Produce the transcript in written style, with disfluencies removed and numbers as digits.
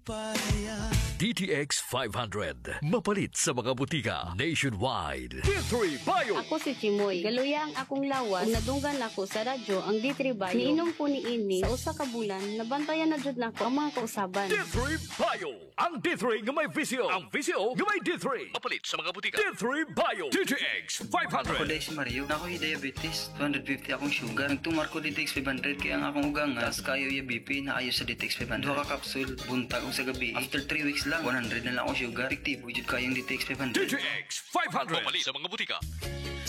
DTX 500. Mapalit sa mga butika nationwide. D3 Bio. Ako si Chimoy. Galuya ang akong lawas. Kung nadunggan ako sa radyo ang D3 Bio. Niinom ko ni ini sa usa ka bulan. Nabantayan na jud nako ang mga kausaban. D3 Bio. Ang D3 nga may visyo. Ang visyo nga may D3. Mapalit sa mga butika. D3 Bio. DTX 500. Ako dahil si Mario, na ako'y diabetes, 250 akong sugar. Nagtumar ko DTX 500 kaya ang akong ugang as kayo yung BP na ayos sa DTX 500. Duha ka kapsul, buntag sa gabi. After 3 weeks lang, 100 na lang akong sugar. Efektibo, jud kayong DTX 500. DTX 500. Mapalit sa mga butika.